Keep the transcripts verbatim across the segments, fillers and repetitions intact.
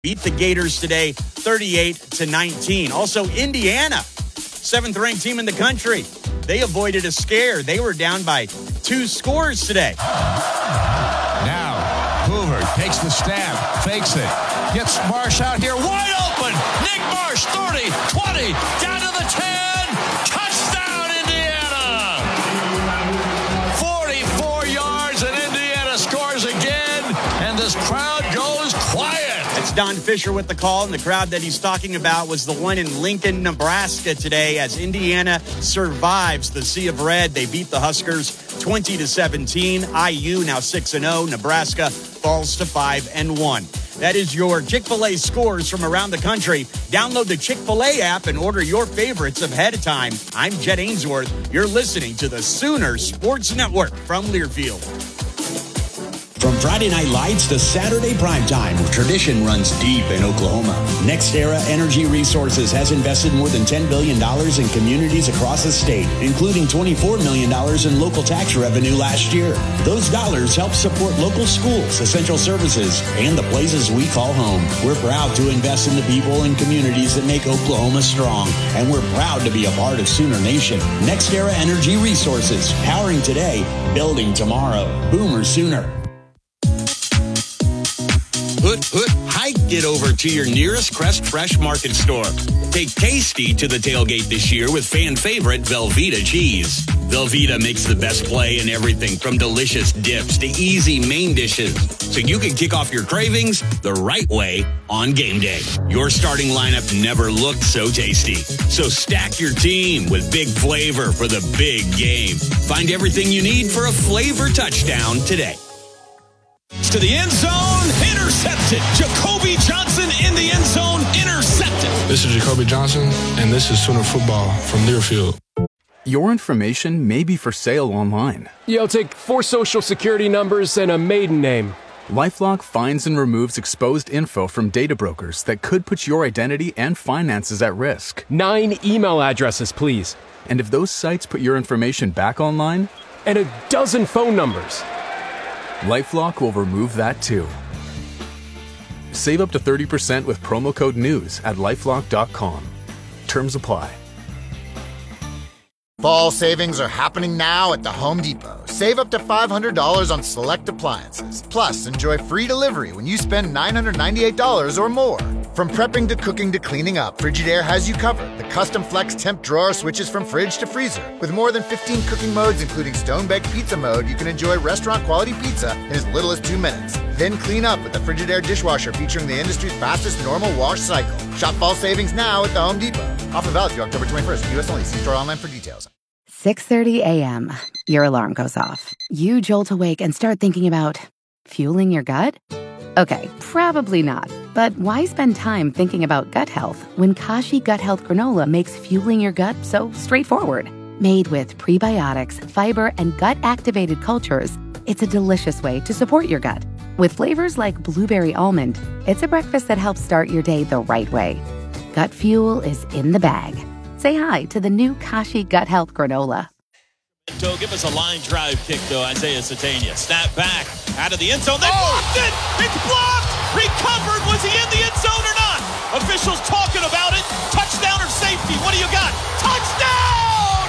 beat the Gators today, thirty-eight to nineteen. Also, Indiana, seventh-ranked team in the country. They avoided a scare. They were down by two scores today. Now, Hoover takes the stab, fakes it, gets Marsh out here wide open. Nick Marsh, thirty, twenty, down to the ten. Touchdown, Indiana! forty-four yards, and Indiana scores again, and this crowd goes quiet. It's Don Fisher with the call, and the crowd that he's talking about was the one in Lincoln, Nebraska today as Indiana survives the Sea of Red. They beat the Huskers twenty to seventeen. I U now six and oh. Nebraska falls to five and one. That is your Chick-fil-A scores from around the country. Download the Chick-fil-A app and order your favorites ahead of time. I'm Jed Ainsworth. You're listening to the Sooner Sports Network from Learfield. From Friday Night Lights to Saturday primetime, tradition runs deep in Oklahoma. NextEra Energy Resources has invested more than ten billion dollars in communities across the state, including twenty-four million dollars in local tax revenue last year. Those dollars help support local schools, essential services, and the places we call home. We're proud to invest in the people and communities that make Oklahoma strong, and we're proud to be a part of Sooner Nation. NextEra Energy Resources, powering today, building tomorrow. Boomer Sooner. Hoot, hoot, hike it over to your nearest Crest Fresh Market store. Take Tasty to the tailgate this year with fan favorite Velveeta cheese. Velveeta makes the best play in everything from delicious dips to easy main dishes, so you can kick off your cravings the right way on game day. Your starting lineup never looked so tasty, so stack your team with big flavor for the big game. Find everything you need for a flavor touchdown today. To the end zone, intercepted. Jacoby Johnson in the end zone, intercepted. This is Jacoby Johnson, and this is Sooner Football from Learfield. Your information may be for sale online. Yeah, I'll take four social security numbers and a maiden name. LifeLock finds and removes exposed info from data brokers that could put your identity and finances at risk. Nine email addresses, please. And if those sites put your information back online? And a dozen phone numbers. LifeLock will remove that too. Save up to thirty percent with promo code NEWS at lifelock dot com. Terms apply. Fall savings are happening now at the Home Depot. Save up to five hundred dollars on select appliances. Plus, enjoy free delivery when you spend nine hundred ninety-eight dollars or more. From prepping to cooking to cleaning up, Frigidaire has you covered. The custom flex temp drawer switches from fridge to freezer. With more than fifteen cooking modes, including stone-baked pizza mode, you can enjoy restaurant-quality pizza in as little as two minutes. Then clean up with the Frigidaire dishwasher featuring the industry's fastest normal wash cycle. Shop fall savings now at the Home Depot. Offer valid through October twenty-first. U S only. See store online for details. six thirty a.m. Your alarm goes off. You jolt awake and start thinking about fueling your gut? Okay, probably not. But why spend time thinking about gut health when Kashi Gut Health Granola makes fueling your gut so straightforward? Made with prebiotics, fiber, and gut-activated cultures, it's a delicious way to support your gut. With flavors like blueberry almond, it's a breakfast that helps start your day the right way. Gut fuel is in the bag. Say hi to the new Kashi Gut Health Granola. So give us a line drive kick, though, Isaiah Satania. Snap back out of the end zone. They oh! blocked it! It's blocked! Recovered! Was he in the end zone or not? Officials talking about it. Touchdown or safety? What do you got? Touchdown!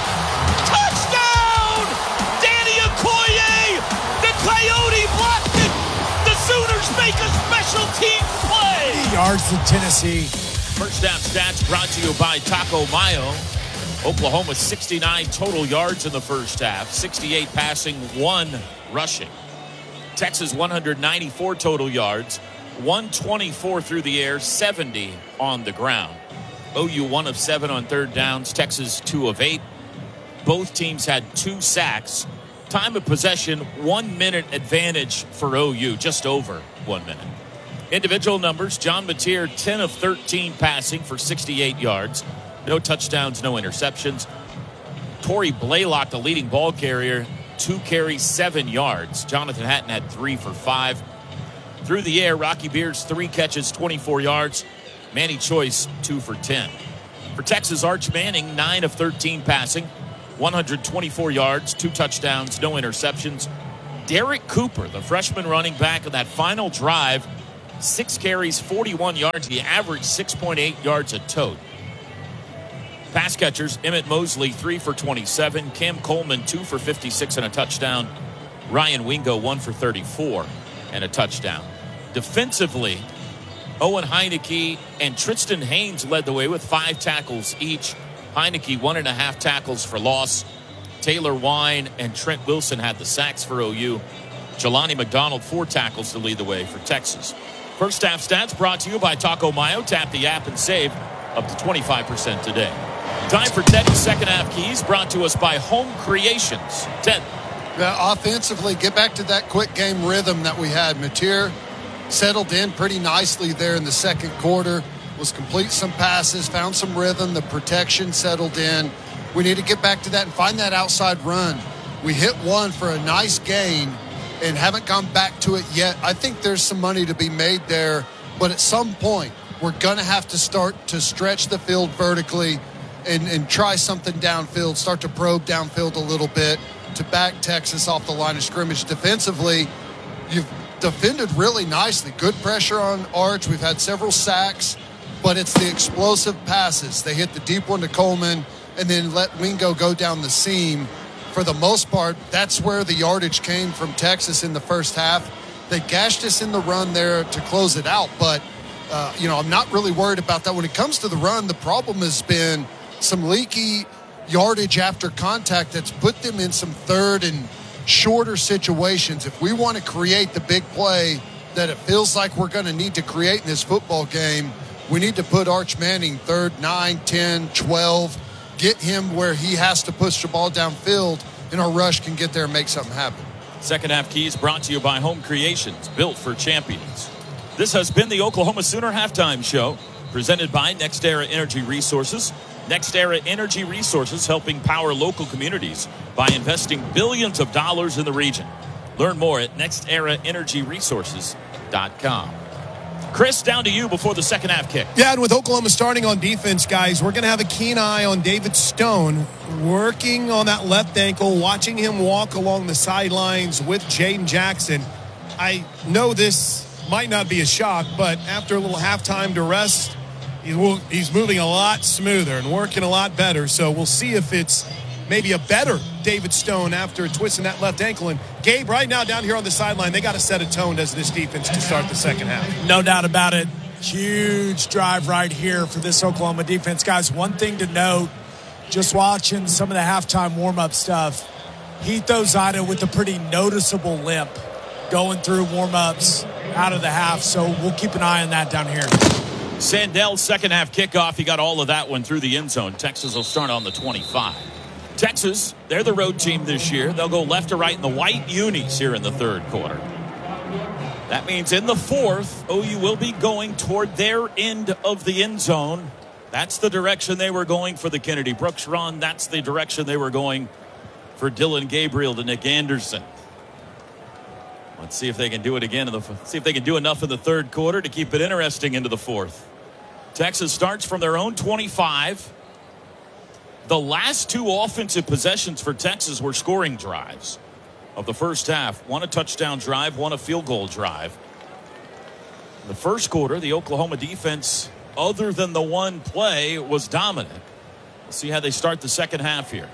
Touchdown! Danny Okoye! The Coyote blocked it! The Sooners make a special team play! Yards to Tennessee. First half stats brought to you by Taco Mayo. Oklahoma sixty-nine total yards in the first half, sixty-eight passing, one rushing. Texas one hundred ninety-four total yards, one twenty-four through the air, seventy on the ground. O U one of seven on third downs, Texas two of eight. Both teams had two sacks. Time of possession, one minute advantage for O U, just over one minute. Individual numbers, John Mateer, ten of thirteen passing for sixty-eight yards. No touchdowns, no interceptions. Torrey Blaylock, the leading ball carrier, two carries, seven yards. Jonathan Hatton had three for five. Through the air, Rocky Beers, three catches, twenty-four yards. Manny Choice, two for ten. For Texas, Arch Manning, nine of thirteen passing, one hundred twenty-four yards, two touchdowns, no interceptions. Derek Cooper, the freshman running back, in that final drive, Six carries, forty-one yards. He averaged six point eight yards a tote. Pass catchers, Emmett Mosley, three for twenty-seven. Cam Coleman, two for fifty-six and a touchdown. Ryan Wingo, one for thirty-four and a touchdown. Defensively, Owen Heineke and Tristan Haynes led the way with five tackles each. Heineke, one and a half tackles for loss. Taylor Wine and Trent Wilson had the sacks for O U. Jelani McDonald, four tackles to lead the way for Texas. First half stats brought to you by Taco Mayo. Tap the app and save up to twenty-five percent today. Time for Ted's second half keys, brought to us by Home Creations. Ted. Yeah, offensively, get back to that quick game rhythm that we had. Mateer settled in pretty nicely there in the second quarter, was complete some passes, found some rhythm, the protection settled in. We need to get back to that and find that outside run. We hit one for a nice gain and haven't gone back to it yet. I think there's some money to be made there, but at some point, we're going to have to start to stretch the field vertically and, and try something downfield, start to probe downfield a little bit to back Texas off the line of scrimmage. Defensively, you've defended really nicely. Good pressure on Arch. We've had several sacks, but it's the explosive passes. They hit the deep one to Coleman and then let Wingo go down the seam. For the most part, that's where the yardage came from Texas in the first half. They gashed us in the run there to close it out, but, uh, you know, I'm not really worried about that. When it comes to the run, the problem has been some leaky yardage after contact that's put them in some third and shorter situations. If we want to create the big play that it feels like we're going to need to create in this football game, we need to put Arch Manning third, nine, ten, twelve, get him where he has to push the ball downfield, and our rush can get there and make something happen. Second half keys brought to you by Home Creations, built for champions. This has been the Oklahoma Sooner Halftime Show, presented by NextEra Energy Resources. NextEra Energy Resources helping power local communities by investing billions of dollars in the region. Learn more at next era energy resources dot com. Chris, down to you before the second half kick. Yeah, and with Oklahoma starting on defense, guys, we're going to have a keen eye on David Stone, working on that left ankle, watching him walk along the sidelines with Jaden Jackson. I know this might not be a shock, but after a little halftime to rest, he's moving a lot smoother and working a lot better. So we'll see if it's maybe a better David Stone after twisting that left ankle. And Gabe, right now down here on the sideline, they got to set a tone, does this defense, to start the second half? No doubt about it. Huge drive right here for this Oklahoma defense. Guys, one thing to note, just watching some of the halftime warm-up stuff, Heath Ozida with a pretty noticeable limp going through warm-ups out of the half. So we'll keep an eye on that down here. Sandell's second half kickoff. He got all of that one through the end zone. Texas will start on the twenty-five. Texas, they're the road team this year. They'll go left to right in the white unis here in the third quarter. That means in the fourth, O U will be going toward their end of the end zone. That's the direction they were going for the Kennedy Brooks run. That's the direction they were going for Dylan Gabriel to Nick Anderson. Let's see if they can do it again. In the, see if they can do enough in the third quarter to keep it interesting into the fourth. Texas starts from their own twenty-five. The last two offensive possessions for Texas were scoring drives of the first half. One a touchdown drive, one a field goal drive. In the first quarter, the Oklahoma defense, other than the one play, was dominant. Let's see how they start the second half here.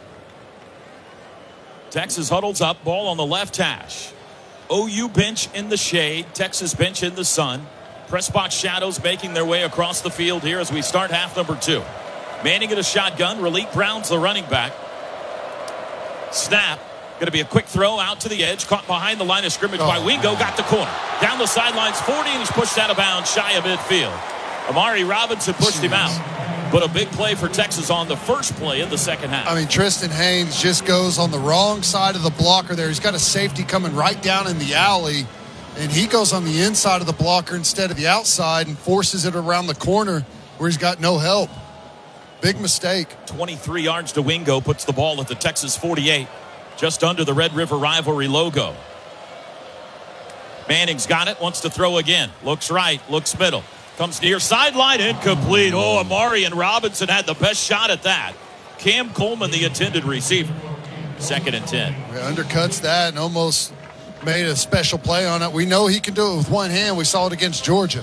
Texas huddles up, ball on the left hash. O U bench in the shade, Texas bench in the sun. Press box shadows making their way across the field here as we start half number two. Manning in a shotgun. Raleek Brown's the running back. Snap. Going to be a quick throw out to the edge. Caught behind the line of scrimmage oh. by Wingo. Got the corner. Down the sidelines, forty, and he's pushed out of bounds shy of midfield. Amari Robinson pushed Jeez. him out. But a big play for Texas on the first play of the second half. I mean, Tristan Haynes just goes on the wrong side of the blocker there. He's got a safety coming right down in the alley, and he goes on the inside of the blocker instead of the outside and forces it around the corner where he's got no help. Big mistake. twenty-three yards to Wingo, puts the ball at the Texas forty-eight, just under the Red River Rivalry logo. Manning's got it, wants to throw again. Looks right, looks middle. Comes near sideline, incomplete. Oh, Amari and Robinson had the best shot at that. Cam Coleman, the intended receiver. Second and ten. It undercuts that and almost made a special play on it. We know he can do it with one hand. We saw it against Georgia.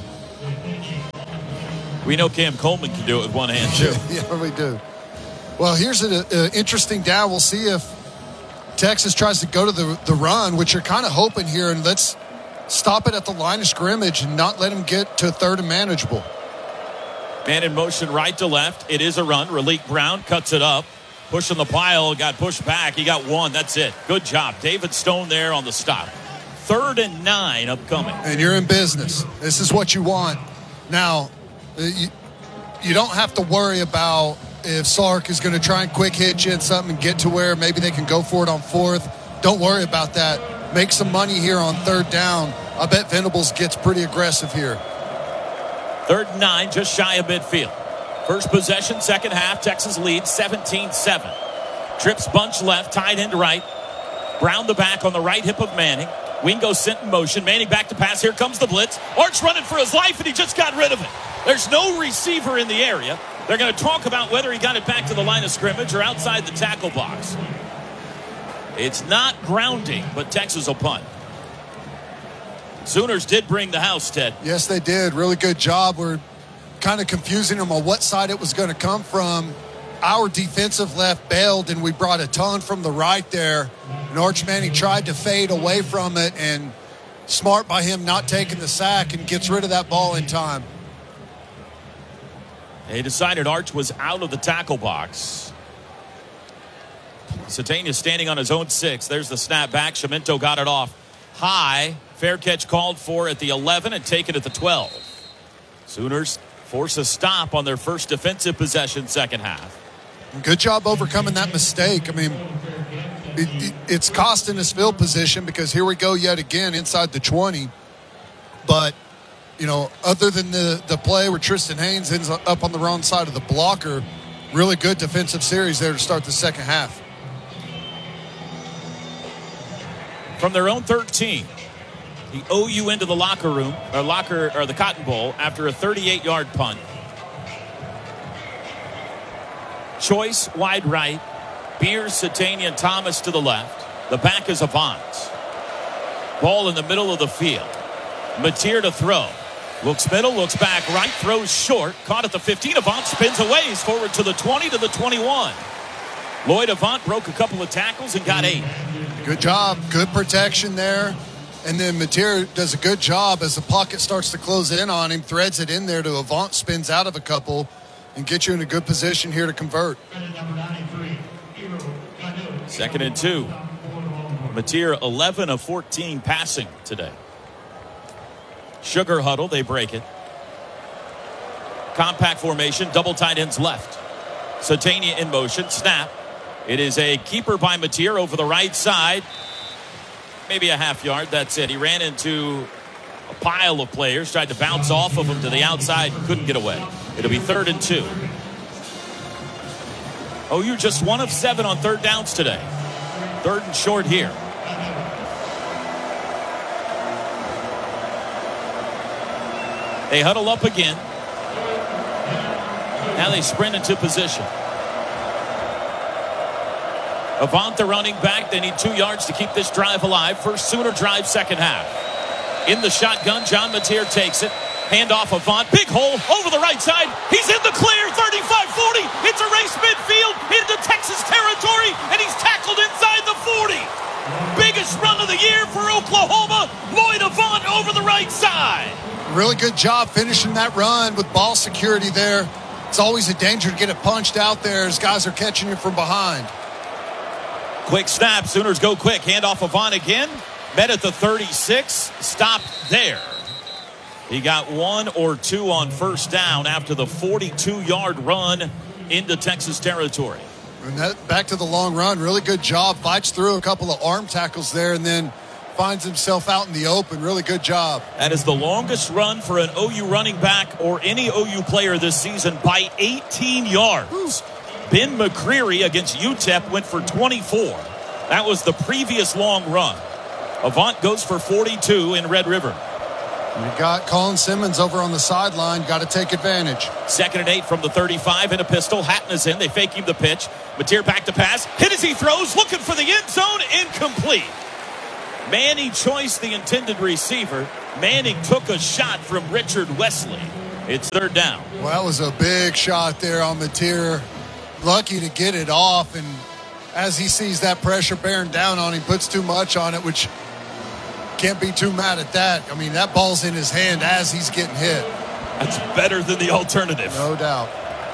We know Cam Coleman can do it with one hand, too. Yeah, we do. Well, here's an interesting down. We'll see if Texas tries to go to the, the run, which you're kind of hoping here, and let's stop it at the line of scrimmage and not let him get to third and manageable. Man in motion right to left. It is a run. Raleek Brown cuts it up. Pushing the pile. Got pushed back. He got one. That's it. Good job. David Stone there on the stop. Third and nine upcoming. And you're in business. This is what you want. Now, you, you don't have to worry about if Sark is going to try and quick hit you and something and get to where maybe they can go for it on fourth. Don't worry about that. Make some money here on third down. I bet Venables gets pretty aggressive here. Third and nine, just shy of midfield. First possession, second half, Texas leads seventeen seven. Trips bunch left, tight end right. Brown the back on the right hip of Manning. Wingo sent in motion. Manning back to pass. Here comes the blitz. Arch running for his life, and he just got rid of it. There's no receiver in the area. They're going to talk about whether he got it back to the line of scrimmage or outside the tackle box. It's not grounding, but Texas will punt. Sooners did bring the house, Ted. Yes, they did. Really good job. We're kind of confusing them on what side it was going to come from. Our defensive left bailed, and we brought a ton from the right there. And Arch Manning tried to fade away from it, and smart by him not taking the sack and gets rid of that ball in time. They decided Arch was out of the tackle box. Satania standing on his own six. There's the snap back. Shimento got it off high. Fair catch called for at the eleven and taken at the twelve. Sooners force a stop on their first defensive possession second half. Good job overcoming that mistake. I mean, it, it, it's costing us field position because here we go yet again inside the twenty. But, you know, other than the, the play where Tristan Haynes ends up on the wrong side of the blocker, really good defensive series there to start the second half. From their own thirteen, the O U into the locker room, or locker, or the Cotton Bowl after a thirty-eight yard punt. Choice wide right, Beers, Satania, and Thomas to the left. The back is Avant. Ball in the middle of the field. Mateer to throw. Looks middle, looks back right, throws short. Caught at the fifteen. Avant spins away. He's forward to the twenty, to the twenty-one. Lloyd Avant broke a couple of tackles and got eight. Good job. Good protection there. And then Mateer does a good job as the pocket starts to close in on him, threads it in there to Avant, spins out of a couple, and get you in a good position here to convert. Second and two. Mateer eleven of fourteen passing today. Sugar huddle, they break it. Compact formation, double tight ends left. Satania in motion, snap. It is a keeper by Mateer over the right side. Maybe a half yard, that's it. He ran into a pile of players, tried to bounce off of him to the outside, couldn't get away. It'll be third and two. O U just one of seven on third downs today. Third and short here. They huddle up again. Now they sprint into position. Avant, the running back. They need two yards to keep this drive alive. First Sooner drive, second half. In the shotgun, John Mateer takes it. Hand off Avant. Big hole over the right side. He's in the clear. thirty-five forty. It's a race midfield into Texas territory, and he's tackled inside the forty. Biggest run of the year for Oklahoma. Lloyd Avant over the right side. Really good job finishing that run with ball security there. It's always a danger to get it punched out there as guys are catching you from behind. Quick snap. Sooners go quick. Hand off Avant again. Met at the thirty-six. Stopped there. He got one or two on first down after the forty-two yard run into Texas territory. And that, back to the long run. Really good job. Fights through a couple of arm tackles there and then finds himself out in the open. Really good job. That is the longest run for an O U running back or any O U player this season by eighteen yards. Ooh. Ben McCreary against U T E P went for twenty-four. That was the previous long run. Avant goes for forty-two in Red River. You got Colin Simmons over on the sideline. Got to take advantage. Second and eight from the thirty-five in a pistol. Hatton is in. They fake him the pitch. Mateer back to pass. Hit as he throws. Looking for the end zone. Incomplete. Manning Choice, the intended receiver. Manning took a shot from Richard Wesley. It's third down. Well, that was a big shot there on Mateer. Lucky to get it off, and as he sees that pressure bearing down on him, puts too much on it, which can't be too mad at that. I mean, that ball's in his hand as he's getting hit. That's better than the alternative. No doubt.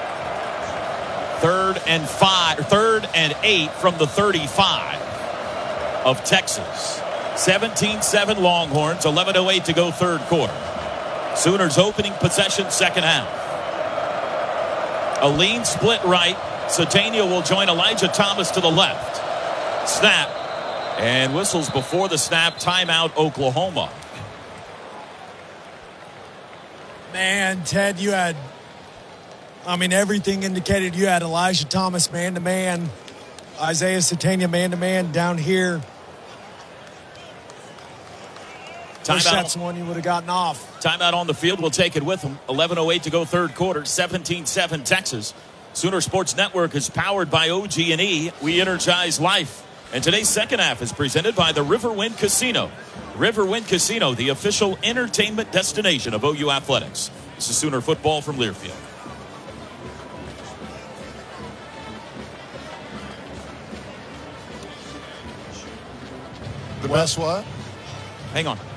Third and five, third and eight from the thirty-five of Texas. seventeen seven Longhorns, eleven oh eight to go third quarter. Sooners opening possession second half. A lean split right. Satania will join Elijah Thomas to the left. Snap. And whistles before the snap. Timeout, Oklahoma. Man, Ted, you had, I mean, everything indicated you had Elijah Thomas man-to-man, Isaiah Satania man-to-man down here. Wish that's one you would have gotten off. Timeout on the field. We'll take it with them. eleven oh eight to go third quarter. seventeen seven Texas. Sooner Sports Network is powered by O G and E. We energize life. And today's second half is presented by the Riverwind Casino. Riverwind Casino, the official entertainment destination of O U Athletics. This is Sooner football from Learfield. The best what? Hang on.